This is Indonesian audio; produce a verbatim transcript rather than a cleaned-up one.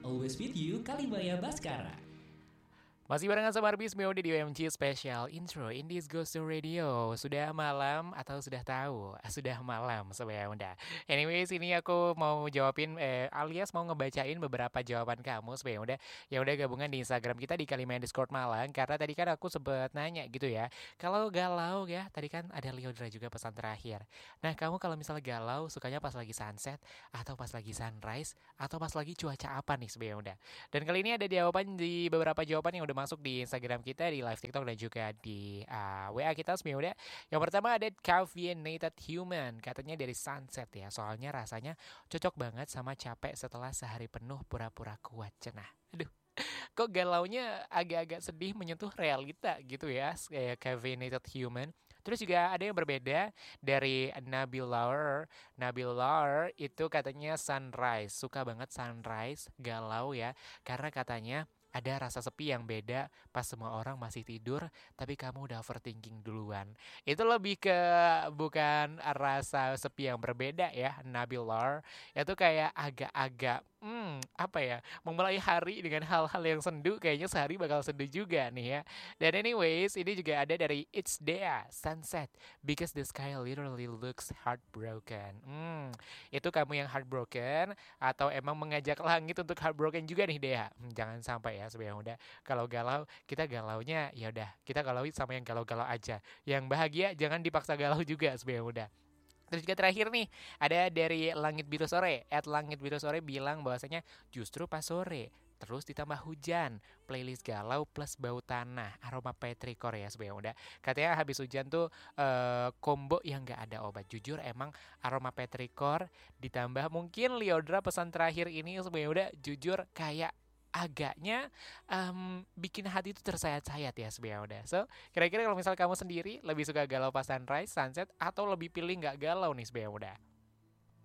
Always with you, Kalimaya Baskara. Masih barengan sama Arbis Meode di O M G Special Intro Indies Ghost to Radio. Sudah malam atau sudah tahu? Sudah malam sebenarnya udah. Anyways, ini aku mau jawabin eh, alias mau ngebacain beberapa jawaban kamu sebenarnya udah yang udah gabungan di Instagram kita di Kalimaya Discord Malang. Karena tadi kan aku sempet nanya gitu ya. Kalau galau ya, tadi kan ada Liodra juga pesan terakhir. Nah, kamu kalau misalnya galau sukanya pas lagi sunset atau pas lagi sunrise atau pas lagi cuaca apa nih sebenarnya udah. Dan kali ini ada jawaban di beberapa jawaban yang udah masuk di Instagram kita, di live TikTok dan juga di uh, W A kita sebenarnya. Yang pertama ada Caffeinated Human, katanya dari sunset ya. Soalnya rasanya cocok banget sama capek setelah sehari penuh pura-pura kuat. Cenah. Aduh. Kok galaunya agak-agak sedih menyentuh realita gitu ya, kayak Caffeinated Human. Terus juga ada yang berbeda dari Nabil Laur. Nabil Laur itu katanya sunrise, suka banget sunrise, galau ya. Karena katanya ada rasa sepi yang beda pas semua orang masih tidur, tapi kamu udah overthinking duluan. Itu lebih ke bukan rasa sepi yang berbeda ya, Nabil Laur. Itu kayak agak-agak, hmm, apa ya, memulai hari dengan hal-hal yang sendu, kayaknya sehari bakal sendu juga nih ya. Dan anyways, ini juga ada dari It's Dea, Sunset, because the sky literally looks heartbroken. Hmm, itu kamu yang heartbroken atau emang mengajak langit untuk heartbroken juga nih Dea? Hmm, jangan sampai ya sebenarnya udah. Kalau galau, kita galaunya ya udah, kita galau sama yang galau-galau aja. Yang bahagia jangan dipaksa galau juga sebenarnya udah. Terus juga terakhir nih, ada dari Langit Biru Sore. At Langit Biru Sore bilang bahwasanya justru pas sore, terus ditambah hujan, playlist galau plus bau tanah, aroma petrikor ya sebenarnya udah. Katanya habis hujan tuh eh, combo yang gak ada obat. Jujur emang aroma petrikor ditambah mungkin Liodra pesan terakhir ini sebenarnya udah jujur kayak agaknya em, bikin hati itu tersayat-sayat ya sebenarnya udah. So, kira-kira kalau misal kamu sendiri lebih suka galau pas sunrise, sunset, atau lebih pilih nggak galau nih sebenarnya udah?